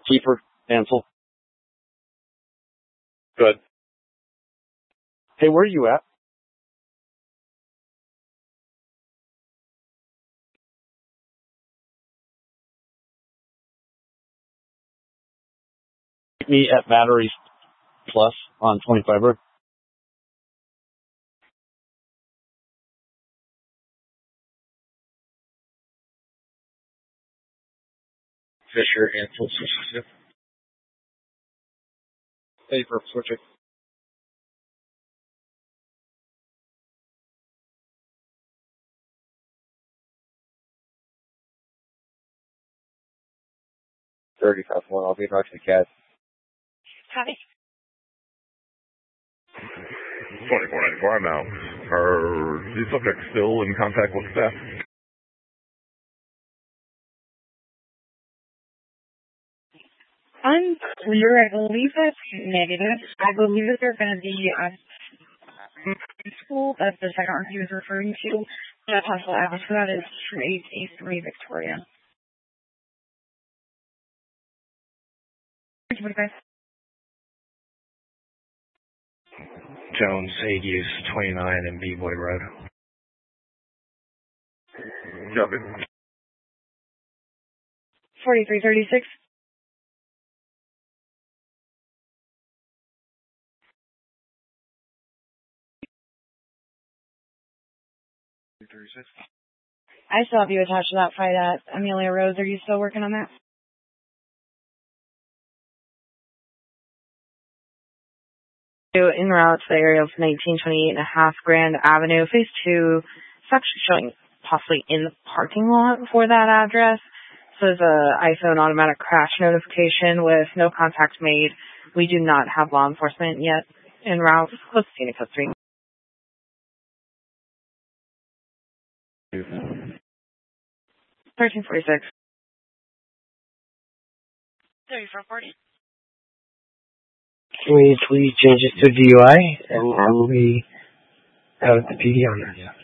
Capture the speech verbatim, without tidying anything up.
Keeper, Ansel. Good. Hey, where are you at? Meet me at Battery Plus on twenty-five Road. Fisher, Ansel, switch. Paper, switch it. thirty-five one, I'll be in Roxy Cat. Hi. twenty-four ninety-four, I'm out. Are these subjects still in contact with staff? Unclear. I believe that's negative. I believe that they're going to be at school. That's the second one he was referring to. The possible address for that is two eight eight three Victoria. Jones, Aegis, twenty-nine, and B-Boy Road. Copy. forty-three thirty-six. I still have you attached to that fight at Amelia Rose. Are you still working on that? En route to the area of nineteen twenty-eight and a half Grand Avenue, phase two. It's actually showing possibly in the parking lot for that address. So there's a iPhone automatic crash notification with no contact made. We do not have law enforcement yet en route. Close to Scenic Street. thirteen forty-six. thirty-four forty. Can we please change this to D U I? And we have the P D on there?